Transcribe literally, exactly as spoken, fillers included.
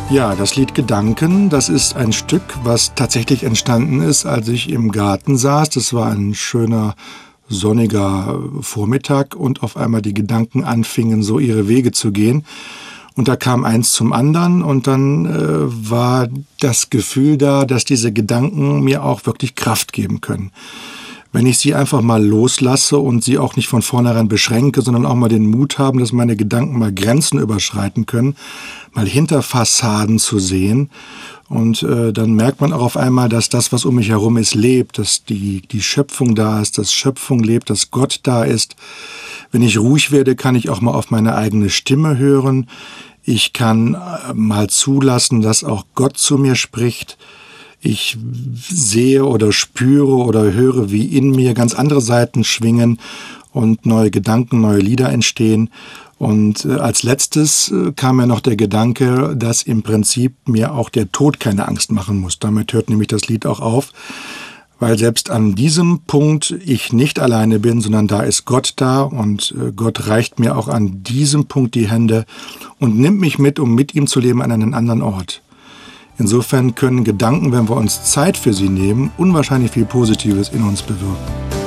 Ja, das Lied Gedanken, das ist ein Stück, was tatsächlich entstanden ist, als ich im Garten saß. Das war ein schöner, sonniger Vormittag und auf einmal die Gedanken anfingen, so ihre Wege zu gehen. Und da kam eins zum anderen und dann äh, war das Gefühl da, dass diese Gedanken mir auch wirklich Kraft geben können. Wenn ich sie einfach mal loslasse und sie auch nicht von vornherein beschränke, sondern auch mal den Mut haben, dass meine Gedanken mal Grenzen überschreiten können, mal hinter Fassaden zu sehen. Und äh, dann merkt man auch auf einmal, dass das, was um mich herum ist, lebt, dass die, die Schöpfung da ist, dass Schöpfung lebt, dass Gott da ist. Wenn ich ruhig werde, kann ich auch mal auf meine eigene Stimme hören. Ich kann äh, mal zulassen, dass auch Gott zu mir spricht. Ich sehe oder spüre oder höre, wie in mir ganz andere Seiten schwingen und neue Gedanken, neue Lieder entstehen. Und äh, als letztes äh, kam mir noch der Gedanke, dass im Prinzip mir auch der Tod keine Angst machen muss. Damit hört nämlich das Lied auch auf, weil selbst an diesem Punkt ich nicht alleine bin, sondern da ist Gott da und äh, Gott reicht mir auch an diesem Punkt die Hände und nimmt mich mit, um mit ihm zu leben an einen anderen Ort. Insofern können Gedanken, wenn wir uns Zeit für sie nehmen, unwahrscheinlich viel Positives in uns bewirken.